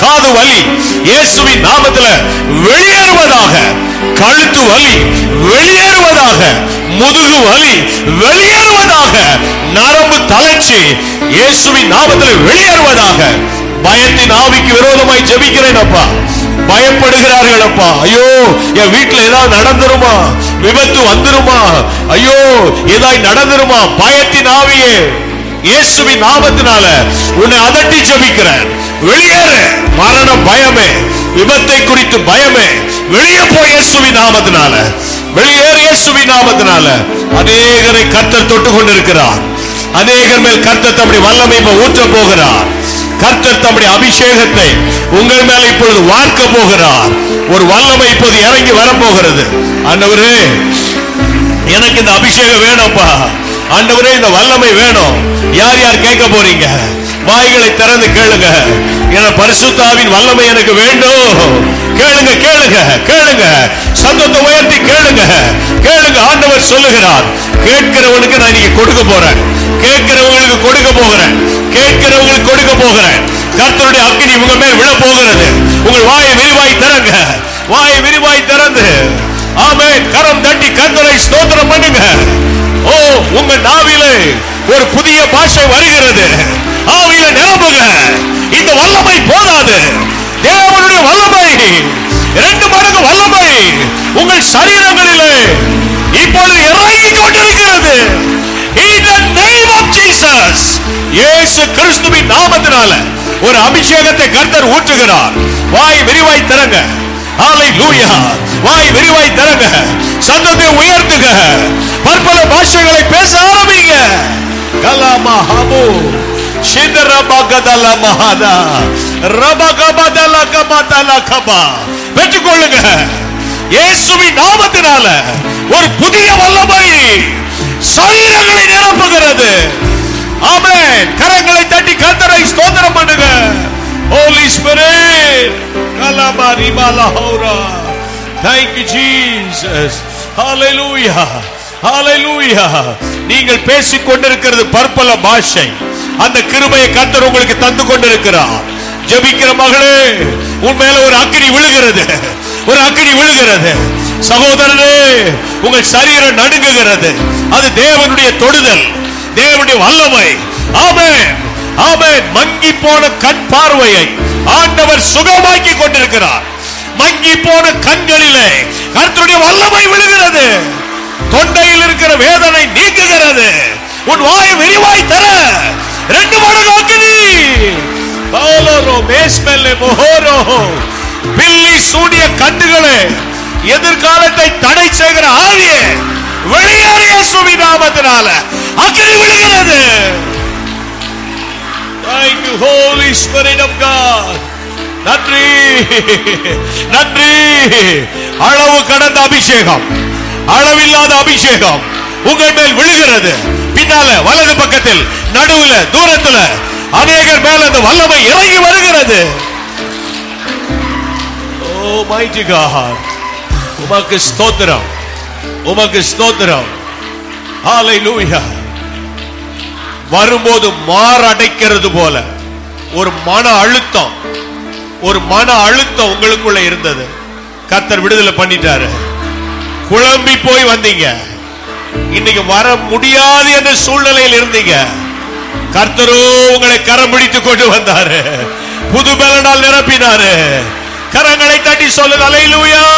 காது வலி இயேசுவின் நாமத்துல வெளியேறுவதாக. கழுத்து வலி வெளியேறுவதாக. முதுகு வலி வெளியேறுவதாக. நரம்பு தளர்ச்சி இயேசுவின் நாமத்தில் வெளியேறுவதாக. பயத்தின் ஆவிக்கு விரோதமாய் ஜெபிக்கிறேன் அப்பா. பயப்படுகிறார்கள் அப்பா. ஐயோ, என் வீட்டுல ஏதாவது நடந்துருமா, விபத்து வந்துருமா, ஐயோ ஏதாவது நடந்துருமா. பயத்தின் ஆவியே இயேசுவின் நாமத்தினால உன்னை அதட்டி ஜெபிக்கிறேன். வெளியேறு. மரண பயமே, விபத்தை குறித்து பயமே, வெளியே போய் இயேசுவின் நாமத்தினால வெளியேறு. இயேசுவின் நாமத்தினால அநேகரை கர்த்தர் தொட்டு கொண்டிருக்கிறார். அநேகர் மேல் கர்த்தர் தம்முடைய வல்லமை ஊற்ற போகிறார். கர்த்தர் தம்முடைய அபிஷேகத்தை உங்கள் மேல் இப்பொழுது வார்க்க போகிறார். ஒரு வல்லமை இப்போது இறங்கி வரப்போகிறது. ஆண்டவரே, எனக்கு இந்த அபிஷேகம் வேணும்ப்பா. ஆண்டவரே, இந்த வல்லமை வேணும். யார் யார் கேட்க போறீங்க? வாய்களை திறந்து கேளுங்க. என பரிசுத்தாவின் வல்லமை எனக்கு வேண்டும். கேளுங்க கேளுங்க கேளுங்க. சத்தத்தை உயர்த்தி கேளுங்க கேளுங்க. ஆண்டவர் சொல்லுகிறார், கேட்கிறவனுக்கு நான் இன்னைக்கு கொடுக்க போறேன். கேட்கிறவங்களுக்கு கொடுக்க போகிறேன். கேட்கிறவங்களுக்கு கொடுக்க போகிறேன். கர்த்தருடைய அக்கினி உங்க மேல் விழ போகிறது. உங்கள் வாயை விரிவாய் திறங்க. வாயை விரிவாய் திறந்து ஆமென் கரம் தட்டி கர்த்தரை ஸ்தோத்திரம் பண்ணுங்க. ஓ, உங்க நாவிலே ஒரு புதிய பாஷை வருகிறது. ஆவியில நிரம்புங்க. இந்த வல்லமை போதாது. தேவனுடைய வல்லமை, 2 மடங்கு வல்லமை உங்கள் சரீரங்களிலே இப்பொழுது இறங்கி கொண்டிருக்கிறது. In the name of Jesus, இயேசு கிறிஸ்துவின் நாமத்தினால ஒரு அபிஷேகத்தை கர்த்தர் ஊற்றுகிறார். வாய் விரிவாய் திறங்க. ஹalleluya. வாய் விரிவாய் திறங்க. சத்தத்தை உயர்த்துங்க. பற்பல பாஷைகளை பேச ஆரம்பிங்க. கலாமா ஹபு ஷிதரபகதல மஹதா ரபகபதல கமதல கபா. பெற்றுக்கொள்ளுங்க. இயேசுவின் நாமத்தினால ஒரு புதிய வல்லமை சரீரங்களை நிரப்புகிறது. ஆமென். கரங்களை தட்டி கர்த்தரை ஸ்தோத்திரம் பண்ணுங்க. Holy Spirit, kalama ribala hora. Thank you Jesus. Hallelujah. Hallelujah. நீங்கள் பேசிக் கொண்டிருக்கிறது பற்பல பாஷை. அந்த கிருபையை கர்த்தர் உங்களுக்கு தந்து கொண்டிருக்கிறார். ஜெபிக்கிற மகளே, உன் மேல ஒரு அக்கினி விழுகிறது. ஒரு அக்கினி விழுகிறது. சகோதரனே, உங்கள் சரீரம் நடுங்குகிறது. அது தேவனுடைய தொடுதல், தேவனுடைய வல்லமை. ஆமென் ஆமென். மங்கி போன கண் பார்வையை ஆண்டவர் சுகமாக்கி கொண்டிருக்கிறார். மங்கி போன கண்களிலே கர்த்தருடைய வல்லமை விழுகிறது. தொண்டையில் இருக்கிற வேதனை நீக்குகிறது. உன் வாய் விரிவாய் தர 2 மடங்கு அக்கினி. பாலரோ மேஸ்மெல்லே மோஹரோ. பில்லி சூனிய கண்ணுகளே, எதிர்காலத்தை தடை செய்கிற ஆவியே, வெளியேறு இயேசுவின் நாமத்தினால அக்கினி விழுகிறது. Thank you Holy Spirit of God. நன்றி நன்றி. அளவு கடந்த அபிஷேகம், அளவில்லாத அபிஷேகம் உங்கள் மேல் விழுகிறது. பின்னால வலது பக்கத்தில், நடுவுல, தூரத்துல அநேகர் மேல் அந்த வல்லமை இறங்கி வருகிறது. Oh mighty God, உமக்கு ஸ்தோத்திரம், உமக்கு ஸ்தோத்திரம். ஹalleluya. வரும்போது மாரடைக்கிறது போல ஒரு மன அழுத்தம், ஒரு மன அழுத்தம் உங்களுக்குள்ள இருந்தது. கர்த்தர் விடுதலை பண்ணிட்டாரு. குழம்பி போய் வந்தீங்க. இன்னைக்கு வர முடியாது என்ற சூழ்நிலையில் இருந்தீங்க. கர்த்தரோ உங்களை கரம் பிடித்து கொண்டு வந்தாரு. புது பலனால் நிரப்பினாரு. கரங்களை தட்டி சொல்லுங்க ஹalleluya.